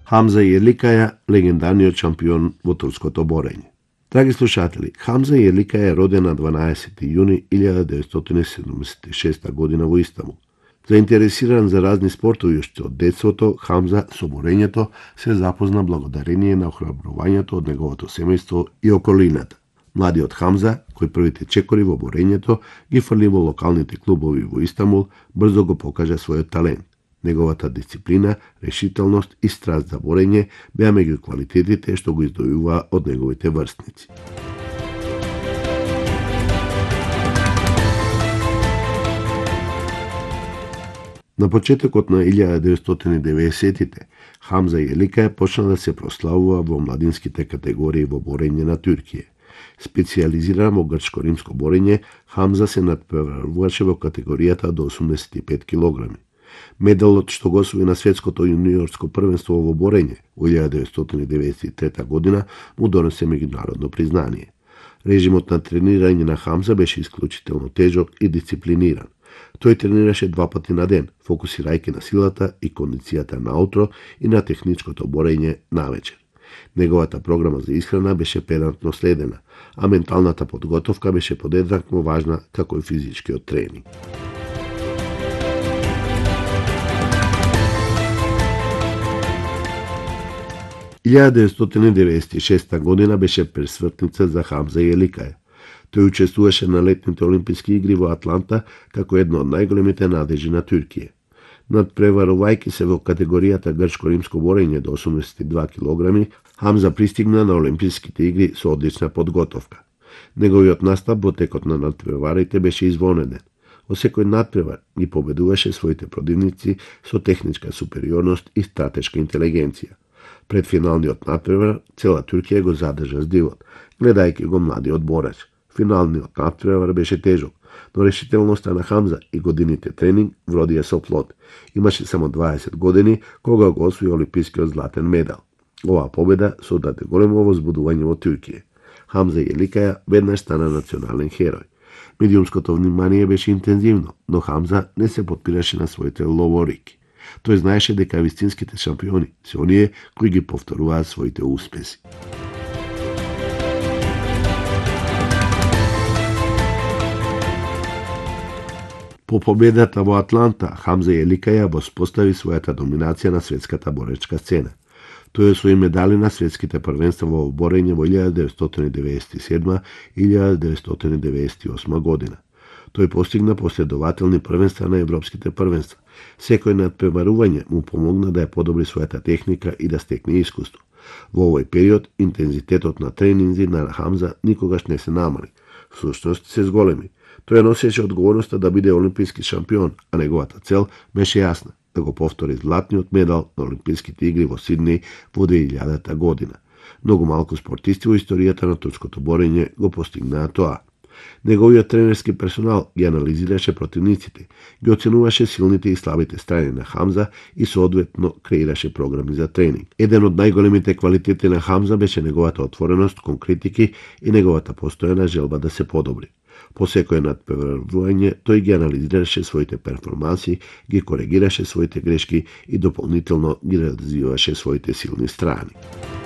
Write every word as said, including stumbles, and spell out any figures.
Хамза Јерликаја, легендарниот шампион во турското борење. Драги слушатели, Хамза Јерликаја е роден на дванаесети јуни илјада деветстотини седумдесет и шеста година во Истанбул. Заинтересиран за разни спортови уште од детството, Хамза со борењето се запозна благодарение на охрабрувањето од неговото семејство и околината. Младиот Хамза, кој првите чекори во борењето ги фрли во локалните клубови во Истанбул, брзо го покажа својот талент. Неговата дисциплина, решителност и страст за борење беа меѓу квалитетите што го издвојува од неговите врстници. На почетокот на илјада деветстотини и деветдесетите Хамза Јерликаја почна да се прославува во младинските категории во борење на Туркија. Специализиран во грчко-римско борење, Хамза се надпреваруваше во категоријата до осумдесет и пет килограми. Медалот што го освои на светското јуниорско првенство во борење во илјада деветстотини и деветдесет и трета година му донесе меѓународно признание. Режимот на тренирање на Хамза беше исклучително тежок и дисциплиниран. Тој тренираше два пати на ден, фокусирајќи на силата и кондицијата наутро и на техничкото борење навечер. Неговата програма за исхрана беше педантно следена, а менталната подготовка беше подеднакво важна како и физичкиот тренинг. илјада деветстотини деветдесет и шеста година беше пресвртница за Хамза Јерликаја. Тој учествуваше на летните олимписки игри во Атланта како едно од најголемите надежи на Туркија. Надпреварувајќи се во категоријата грчко-римско борење до осумдесет и два килограми, Хамза пристигна на олимписките игри со одлична подготовка. Неговиот настап во текот на надпреварите беше извонеден. Во секој надпревар ги победуваше своите противници со техничка супериорност и стратешка интелигенција. Пред финалниот надпревар цела Туркија го задржа здивот, гледајќи го младиот борач. Финалниот надпревар беше тежок, но решителноста на Хамза и годините тренинг вродија со плод. Имаше само дваесет години кога го освои олимпискиот златен медал. Оваа победа содаде големо возбудување во Туркија. Хамза Јерликаја веднаш стана национален херој. Медиумското внимание беше интензивно, но Хамза не се подпираше на своите ловорики. Тој знаеше дека вистинските шампиони се оние кои ги повторуваат своите успеси. По победата во Атланта, Хамза Јерликаја воспостави својата доминација на светската боречка сцена. Тој освои медали на светските првенства во борење во илјада деветстотини деветдесет и седма и илјада деветстотини деветдесет и осма година. Тој постигна последователни првенства на европските првенства. Секој надпреварување му помогна да ја подобри својата техника и да стекне искуство. Во овој период интензитетот на тренинзи на Хамза никогаш не се намали. Всушност се зголеми. Тој носеше одговорноста да биде олимписки шампион, а неговата цел беше јасна – да го повтори златниот медал на Олимписките игри во Сиднеј во две илјадата година. Многу малку спортисти во историјата на турското борење го постигнаа тоа. Неговиот тренерски персонал ги анализираше противниците, ги оценуваше силните и слабите страни на Хамза и соодветно креираше програми за тренинг. Еден од најголемите квалитети на Хамза беше неговата отвореност кон критики и неговата постојана желба да се подобри. По секој надпреварување тој ги анализираше своите перформанси, ги коригираше своите грешки и дополнително ги развиваше своите силни страни.